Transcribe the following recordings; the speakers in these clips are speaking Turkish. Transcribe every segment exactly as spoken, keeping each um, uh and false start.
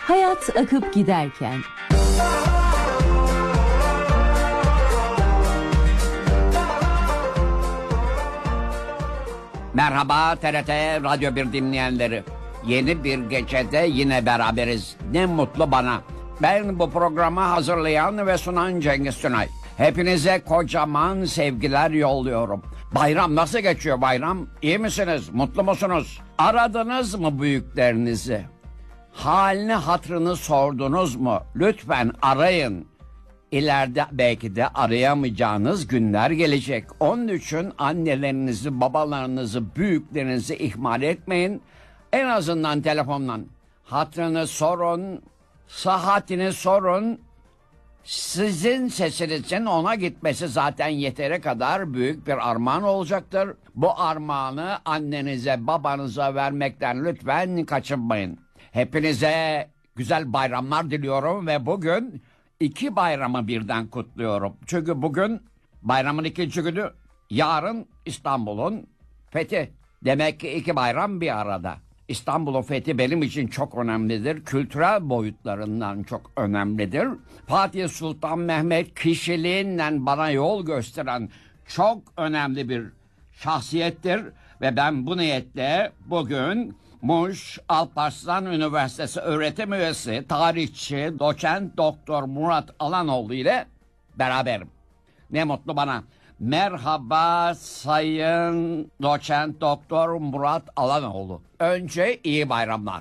Hayat akıp giderken. Merhaba T R T Radyo bir dinleyenleri. Yeni bir gecede yine beraberiz. Ne mutlu bana. Ben bu programı hazırlayan ve sunan Cengiz Tünay. Hepinize kocaman sevgiler yolluyorum. Bayram nasıl geçiyor bayram? İyi misiniz? Mutlu musunuz? Aradınız mı büyüklerinizi? Halini hatırını sordunuz mu? Lütfen arayın. İleride belki de arayamayacağınız günler gelecek. Onun için annelerinizi, babalarınızı, büyüklerinizi ihmal etmeyin. En azından telefonla hatırını sorun, sıhhatini sorun. Sizin sesinizin ona gitmesi zaten yeteri kadar büyük bir armağan olacaktır. Bu armağanı annenize, babanıza vermekten lütfen kaçınmayın. Hepinize güzel bayramlar diliyorum ve bugün iki bayramı birden kutluyorum. Çünkü bugün bayramın ikinci günü, yarın İstanbul'un fethi. Demek ki iki bayram bir arada. İstanbul'un fethi benim için çok önemlidir. Kültürel boyutlarından çok önemlidir. Fatih Sultan Mehmet kişiliğinden bana yol gösteren çok önemli bir şahsiyettir. Ve ben bu niyetle bugün Muş Alparslan Üniversitesi öğretim üyesi, tarihçi, doçent doktor Murat Alanoğlu ile beraberim. Ne mutlu bana. Merhaba sayın doçent doktor Murat Alanoğlu. Önce iyi bayramlar.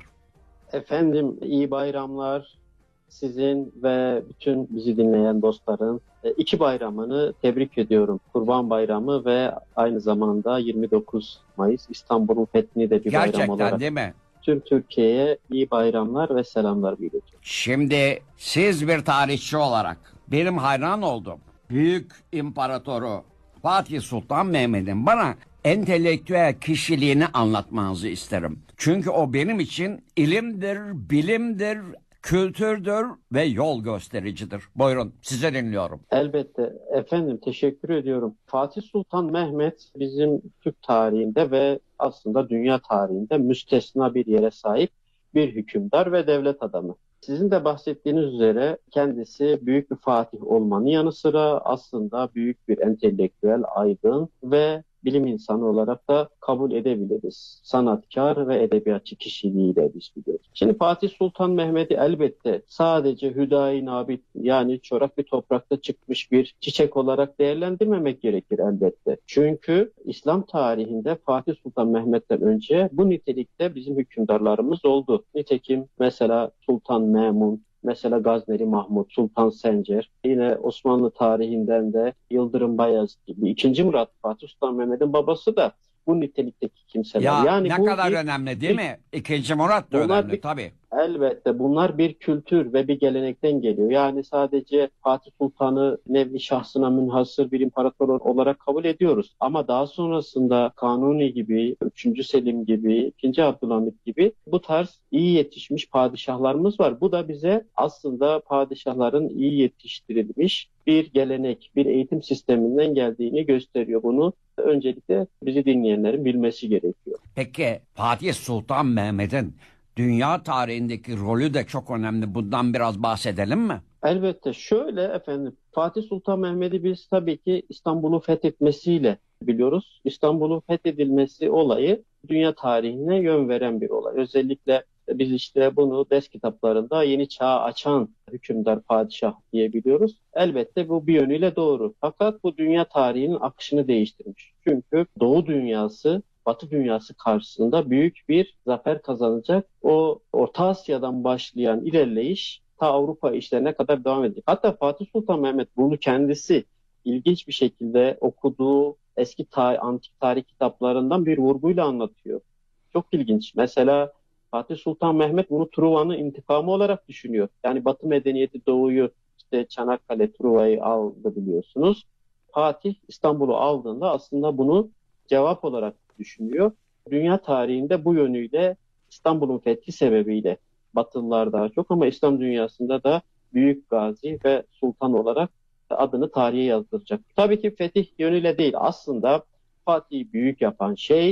Efendim iyi bayramlar. Sizin ve bütün bizi dinleyen dostların iki bayramını tebrik ediyorum. Kurban Bayramı ve aynı zamanda yirmi dokuz Mayıs İstanbul'un fethini de bir Gerçekten, bayram olarak. Gerçekten değil mi? Tüm Türkiye'ye iyi bayramlar ve selamlar iletiyorum. Şimdi siz bir tarihçi olarak benim hayran olduğum büyük imparatoru Fatih Sultan Mehmet'in bana entelektüel kişiliğini anlatmanızı isterim. Çünkü o benim için ilimdir, bilimdir, kültürdür ve yol göstericidir. Buyurun, size dinliyorum. Elbette efendim, teşekkür ediyorum. Fatih Sultan Mehmet bizim Türk tarihinde ve aslında dünya tarihinde müstesna bir yere sahip bir hükümdar ve devlet adamı. Sizin de bahsettiğiniz üzere kendisi büyük bir fatih olmanın yanı sıra aslında büyük bir entelektüel, aydın ve bilim insanı olarak da kabul edebiliriz. Sanatkar ve edebiyatçı kişiliğiyle biz biliyoruz. Şimdi Fatih Sultan Mehmet'i elbette sadece hüdayi nabit, yani çorak bir toprakta çıkmış bir çiçek olarak değerlendirmemek gerekir elbette. Çünkü İslam tarihinde Fatih Sultan Mehmet'ten önce bu nitelikte bizim hükümdarlarımız oldu. Nitekim mesela Sultan Memun, mesela Gazneli Mahmut, Sultan Sencer, yine Osmanlı tarihinden de Yıldırım Bayezid gibi. İkinci Murat, Fatih Sultan Mehmet'in babası da bu nitelikteki kimseler. Ya yani ne bu kadar bir, önemli değil bir, mi? İkinci Murat da önemli bir, tabii. Elbette bunlar bir kültür ve bir gelenekten geliyor. Yani sadece Fatih Sultan'ı nevi şahsına münhasır bir imparator olarak kabul ediyoruz. Ama daha sonrasında Kanuni gibi, üçüncü Selim gibi, ikinci Abdülhamit gibi bu tarz iyi yetişmiş padişahlarımız var. Bu da bize aslında padişahların iyi yetiştirilmiş bir gelenek, bir eğitim sisteminden geldiğini gösteriyor. Bunu öncelikle bizi dinleyenlerin bilmesi gerekiyor. Peki Fatih Sultan Mehmet'in dünya tarihindeki rolü de çok önemli. Bundan biraz bahsedelim mi? Elbette. Şöyle efendim, Fatih Sultan Mehmet'i biz tabii ki İstanbul'u fethetmesiyle biliyoruz. İstanbul'un fethedilmesi olayı dünya tarihine yön veren bir olay. Özellikle biz işte bunu ders kitaplarında yeni çağ açan hükümdar, padişah diyebiliyoruz. Elbette bu bir yönüyle doğru. Fakat bu dünya tarihinin akışını değiştirmiş. Çünkü Doğu dünyası Batı dünyası karşısında büyük bir zafer kazanacak. O Orta Asya'dan başlayan ilerleyiş ta Avrupa işlerine kadar devam edecek. Hatta Fatih Sultan Mehmet bunu kendisi ilginç bir şekilde okuduğu eski tarih, antik tarih kitaplarından bir vurguyla anlatıyor. Çok ilginç. Mesela Fatih Sultan Mehmet bunu Truva'nın intikamı olarak düşünüyor. Yani Batı medeniyeti Doğu'yu, işte Çanakkale, Truva'yı aldı biliyorsunuz. Fatih İstanbul'u aldığında aslında bunu cevap olarak düşünüyor. Dünya tarihinde bu yönüyle İstanbul'un fethi sebebiyle Batılılar daha çok ama İslam dünyasında da büyük gazi ve sultan olarak adını tarihe yazdıracak. Tabii ki fetih yönüyle değil. Aslında Fatih'i büyük yapan şey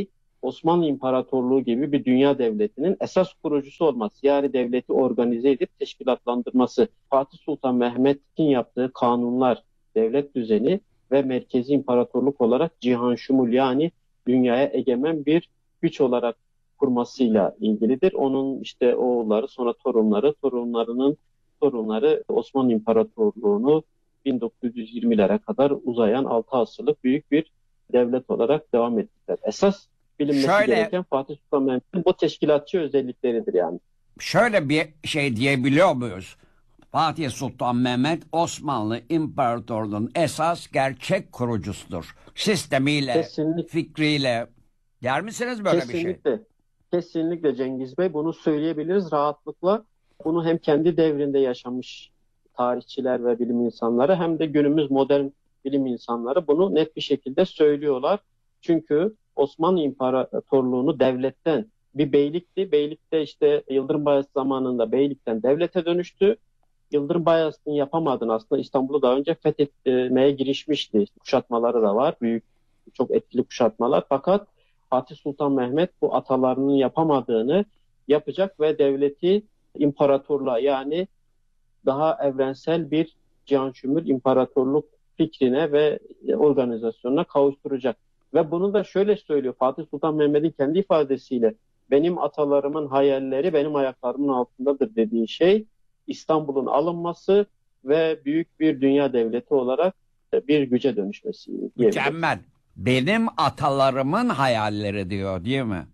Osmanlı İmparatorluğu gibi bir dünya devletinin esas kurucusu olması, yani devleti organize edip teşkilatlandırması, Fatih Sultan Mehmet'in yaptığı kanunlar, devlet düzeni ve merkezi imparatorluk olarak cihan şumul, yani dünyaya egemen bir güç olarak kurmasıyla ilgilidir. Onun işte oğulları, sonra torunları, torunlarının torunları Osmanlı İmparatorluğu'nu bin dokuz yüz yirmilere kadar uzayan altı asırlık büyük bir devlet olarak devam ettiler. Esas bilinmesi Şöyle gereken Fatih Sultan Mehmet'in bu teşkilatçı özellikleridir yani. şöyle bir şey diyebiliyor muyuz? Fatih Sultan Mehmet Osmanlı İmparatorluğu'nun esas gerçek kurucusudur. Sistemiyle, Kesinlikle, fikriyle. Der misiniz böyle bir şey? kesinlikle, kesinlikle Cengiz Bey, bunu söyleyebiliriz rahatlıkla. Bunu hem kendi devrinde yaşamış tarihçiler ve bilim insanları hem de günümüz modern bilim insanları bunu net bir şekilde söylüyorlar. Çünkü Osmanlı İmparatorluğu'nu devletten, bir beylikti. Beylikte işte Yıldırım Bayezid zamanında beylikten devlete dönüştü. Yıldırım Bayezid'in yapamadığını, aslında İstanbul'u daha önce fethetmeye girişmişti. Kuşatmaları da var. Büyük, çok etkili kuşatmalar. Fakat Fatih Sultan Mehmet bu atalarının yapamadığını yapacak ve devleti imparatorluğa, yani daha evrensel bir cihan şumul imparatorluk fikrine ve organizasyonuna kavuşturacak. Ve bunu da şöyle söylüyor Fatih Sultan Mehmet'in kendi ifadesiyle: benim atalarımın hayalleri benim ayaklarımın altındadır dediği şey İstanbul'un alınması ve büyük bir dünya devleti olarak bir güce dönüşmesi diyebiliriz. Mükemmel. Benim atalarımın hayalleri diyor, değil mi?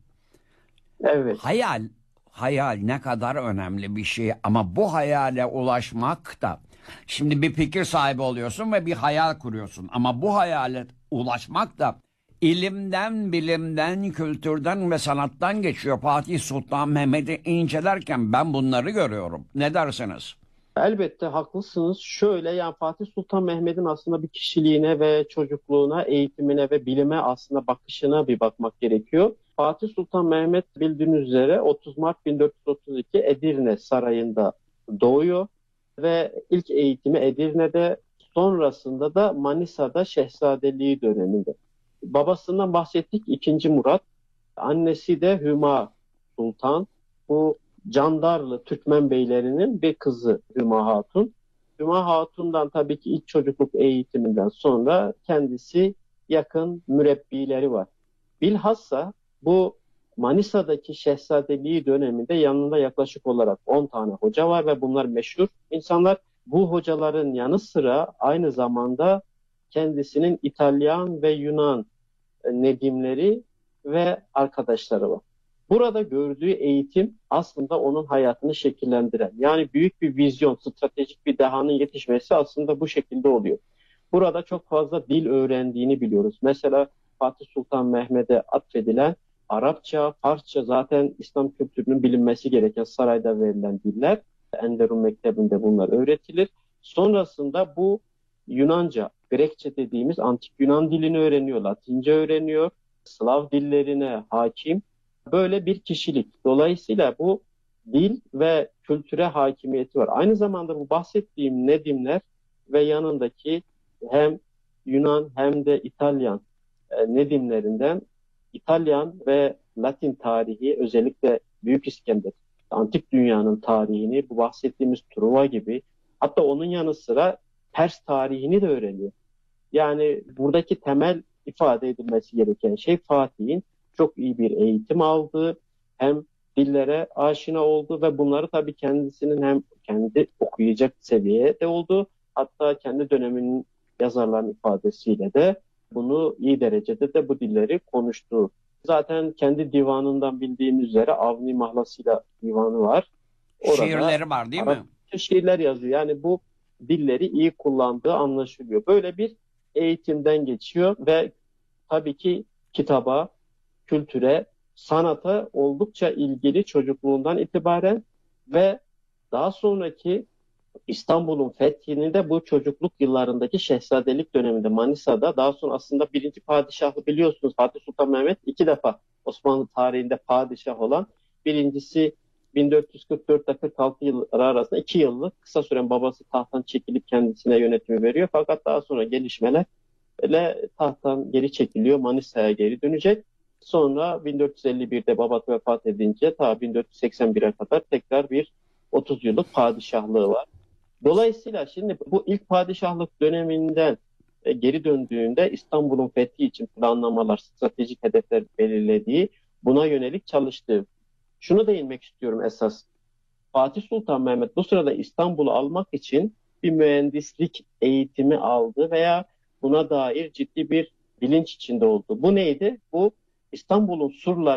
Evet. Hayal, hayal ne kadar önemli bir şey, ama bu hayale ulaşmak da, şimdi bir fikir sahibi oluyorsun ve bir hayal kuruyorsun, ama bu hayale ulaşmak da ilimden, bilimden, kültürden ve sanattan geçiyor. Fatih Sultan Mehmet'i incelerken ben bunları görüyorum. Ne dersiniz? Elbette haklısınız. Şöyle, yani Fatih Sultan Mehmet'in aslında bir kişiliğine ve çocukluğuna, eğitimine ve bilime aslında bakışına bir bakmak gerekiyor. Fatih Sultan Mehmet bildiğiniz üzere otuz Mart bin dört yüz otuz iki Edirne Sarayı'nda doğuyor ve ilk eğitimi Edirne'de, sonrasında da Manisa'da şehzadeliği döneminde. Babasından bahsettik, ikinci Murat. Annesi de Hüma Sultan. Bu Candarlı Türkmen beylerinin bir kızı Hüma Hatun. Hüma Hatun'dan tabii ki ilk çocukluk eğitiminden sonra kendisi yakın mürebbileri var. Bilhassa bu Manisa'daki şehzadeliği döneminde yanında yaklaşık olarak on tane hoca var ve bunlar meşhur insanlar. Bu hocaların yanı sıra aynı zamanda kendisinin İtalyan ve Yunan nedimleri ve arkadaşları var. Burada gördüğü eğitim aslında onun hayatını şekillendiren, yani büyük bir vizyon, stratejik bir dehanın yetişmesi aslında bu şekilde oluyor. Burada çok fazla dil öğrendiğini biliyoruz. Mesela Fatih Sultan Mehmet'e atfedilen Arapça, Farsça zaten İslam kültürünün bilinmesi gereken sarayda verilen diller. Enderun Mektebi'nde bunlar öğretilir. Sonrasında bu Yunanca, Grekçe dediğimiz antik Yunan dilini öğreniyor, Latince öğreniyor, Slav dillerine hakim. Böyle bir kişilik. Dolayısıyla bu dil ve kültüre hakimiyeti var. Aynı zamanda bu bahsettiğim nedimler ve yanındaki hem Yunan hem de İtalyan e, nedimlerinden İtalyan ve Latin tarihi, özellikle Büyük İskender, antik dünyanın tarihini, bu bahsettiğimiz Truva gibi, hatta onun yanı sıra Pers tarihini de öğreniyor. Yani buradaki temel ifade edilmesi gereken şey, Fatih'in çok iyi bir eğitim aldığı, hem dillere aşina oldu ve bunları tabii kendisinin hem kendi okuyacak seviyede olduğu, hatta kendi döneminin yazarların ifadesiyle de bunu iyi derecede de bu dilleri konuştuğu. Zaten kendi divanından bildiğimiz üzere Avni Mahlasıyla divanı var. Orada Şiirleri var, değil mi? Arapça şiirler yazıyor. Yani bu dilleri iyi kullandığı anlaşılıyor. Böyle bir eğitimden geçiyor ve tabii ki kitaba, kültüre, sanata oldukça ilgili çocukluğundan itibaren ve daha sonraki İstanbul'un fethini de bu çocukluk yıllarındaki şehzadelik döneminde Manisa'da, daha sonra aslında birinci padişahı biliyorsunuz, Fatih Sultan Mehmet iki defa Osmanlı tarihinde padişah olan, birincisi bin dört yüz kırk dört ile kırk altı yılları arasında iki yıllık kısa süren babası tahttan çekilip kendisine yönetimi veriyor. Fakat daha sonra gelişmelerle tahttan geri çekiliyor, Manisa'ya geri dönecek. Sonra bin dört yüz elli birde babası vefat edince ta bin dört yüz seksen bire kadar tekrar bir otuz yıllık padişahlığı var. Dolayısıyla şimdi bu ilk padişahlık döneminden e, geri döndüğünde İstanbul'un fethi için planlamalar, stratejik hedefler belirlediği, buna yönelik çalıştığı. Şunu değinmek istiyorum esas. Fatih Sultan Mehmet bu sırada İstanbul'u almak için bir mühendislik eğitimi aldı veya buna dair ciddi bir bilinç içinde oldu. Bu neydi? Bu İstanbul'un surları